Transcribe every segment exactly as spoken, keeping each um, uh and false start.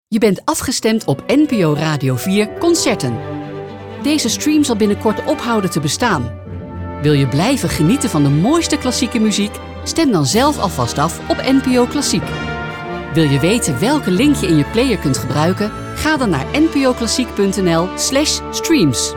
Je bent afgestemd op N P O Radio vier Concerten. Deze stream zal binnenkort ophouden te bestaan. Wil je blijven genieten van de mooiste klassieke muziek? Stem dan zelf alvast af op N P O Klassiek. Wil je weten welke link je in je player kunt gebruiken? Ga dan naar npoklassiek.nl slash streams.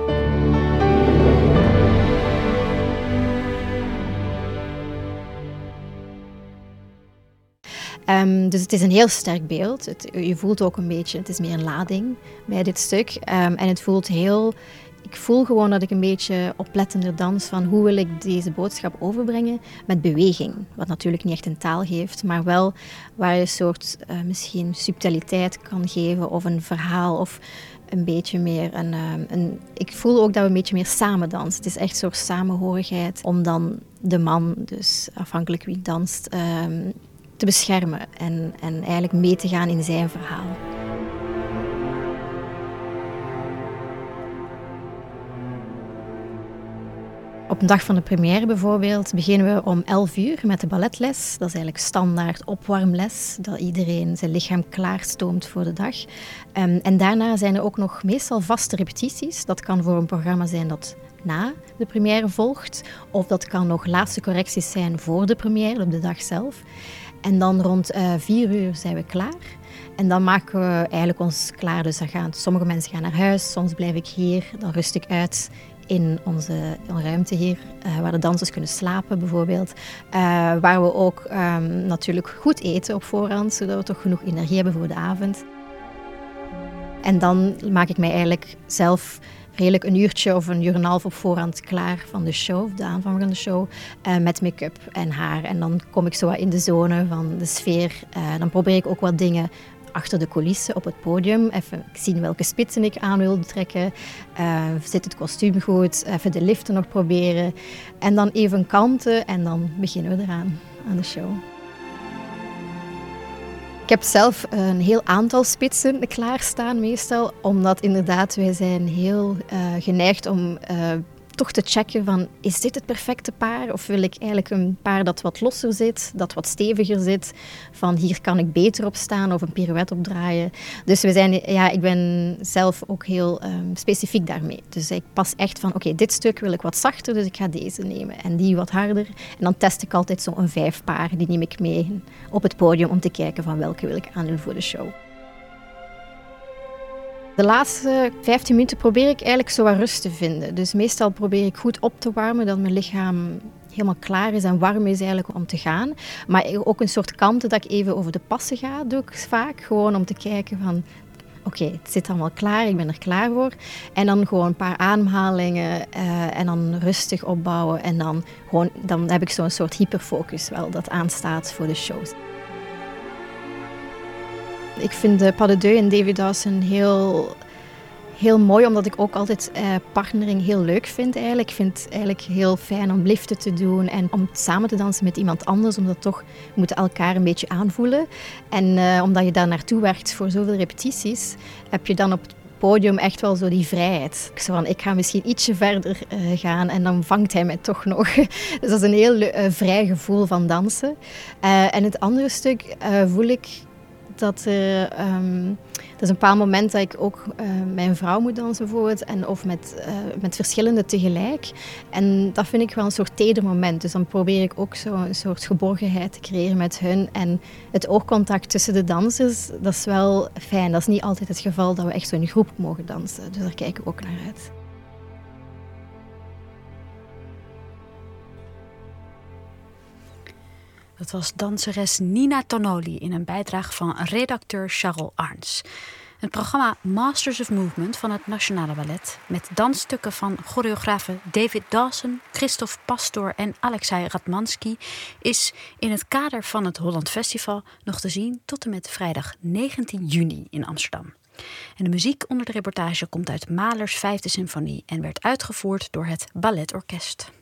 Um, dus het is een heel sterk beeld. Het, je voelt ook een beetje, het is meer een lading bij dit stuk. Um, en het voelt heel... Ik voel gewoon dat ik een beetje oplettender dans van hoe wil ik deze boodschap overbrengen met beweging. Wat natuurlijk niet echt een taal geeft, maar wel waar je een soort uh, misschien subtiliteit kan geven of een verhaal of een beetje meer een, um, een... Ik voel ook dat we een beetje meer samen dansen. Het is echt een soort samenhorigheid om dan de man, dus afhankelijk wie danst, um, te beschermen en, en eigenlijk mee te gaan in zijn verhaal. Op een dag van de première bijvoorbeeld beginnen we om elf uur met de balletles. Dat is eigenlijk standaard opwarmles, dat iedereen zijn lichaam klaarstoomt voor de dag. Um, en daarna zijn er ook nog meestal vaste repetities. Dat kan voor een programma zijn dat na de première volgt, of dat kan nog laatste correcties zijn voor de première op de dag zelf. En dan rond uh, vier uur zijn we klaar. En dan maken we eigenlijk ons klaar. Dus dan gaan, sommige mensen gaan naar huis, soms blijf ik hier, dan rust ik uit in onze ruimte hier, uh, waar de dansers kunnen slapen bijvoorbeeld. Uh, waar we ook um, natuurlijk goed eten op voorhand, zodat we toch genoeg energie hebben voor de avond. En dan maak ik mij eigenlijk zelf redelijk een uurtje of een uur en een half op voorhand klaar van de show, de aanvang van de show, uh, met make-up en haar. En dan kom ik zo wat in de zone van de sfeer. Uh, dan probeer ik ook wat dingen achter de coulissen op het podium. Even zien welke spitsen ik aan wil trekken. Uh, zit het kostuum goed? Even de liften nog proberen. En dan even kalmte en dan beginnen we eraan, aan de show. Ik heb zelf een heel aantal spitsen klaarstaan meestal, omdat inderdaad wij zijn heel uh, geneigd om uh, toch te checken van, is dit het perfecte paar? Of wil ik eigenlijk een paar dat wat losser zit, dat wat steviger zit, van hier kan ik beter op staan of een pirouette opdraaien. Dus we zijn, ja, ik ben zelf ook heel um, specifiek daarmee. Dus ik pas echt van, oké, okay, dit stuk wil ik wat zachter, dus ik ga deze nemen. En die wat harder. En dan test ik altijd zo'n vijf paar, die neem ik mee op het podium om te kijken van welke wil ik aandoen voor de show. De laatste vijftien minuten probeer ik eigenlijk zo wat rust te vinden. Dus meestal probeer ik goed op te warmen, dat mijn lichaam helemaal klaar is en warm is eigenlijk om te gaan. Maar ook een soort kalmte dat ik even over de passen ga, doe ik vaak. Gewoon om te kijken van, oké, okay, het zit allemaal klaar, ik ben er klaar voor. En dan gewoon een paar ademhalingen uh, en dan rustig opbouwen. En dan, gewoon, dan heb ik zo'n soort hyperfocus wel dat aanstaat voor de shows. Ik vind de Pas de Deux en David Dawson heel, heel mooi, omdat ik ook altijd uh, partnering heel leuk vind eigenlijk. Ik vind het eigenlijk heel fijn om liften te doen en om samen te dansen met iemand anders, omdat toch, we moeten elkaar een beetje aanvoelen. En uh, omdat je daar naartoe werkt voor zoveel repetities, heb je dan op het podium echt wel zo die vrijheid. Zo van, ik ga misschien ietsje verder uh, gaan en dan vangt hij mij toch nog. Dus dat is een heel uh, vrij gevoel van dansen. Uh, en het andere stuk uh, voel ik dat er, um, dat is een paar momenten dat ik ook uh, met een vrouw moet dansen bijvoorbeeld, en of met, uh, met verschillende tegelijk. En dat vind ik wel een soort teder moment. Dus dan probeer ik ook zo een soort geborgenheid te creëren met hun. En het oogcontact tussen de dansers, dat is wel fijn. Dat is niet altijd het geval dat we echt zo in een groep mogen dansen. Dus daar kijk ik ook naar uit. Dat was danseres Nina Tonoli in een bijdrage van redacteur Charles Arns. Het programma Masters of Movement van het Nationale Ballet, met dansstukken van choreografen David Dawson, Christophe Pastor en Alexei Ratmansky, is in het kader van het Holland Festival nog te zien tot en met vrijdag negentien juni in Amsterdam. En de muziek onder de reportage komt uit Mahlers Vijfde Symfonie en werd uitgevoerd door het Balletorkest.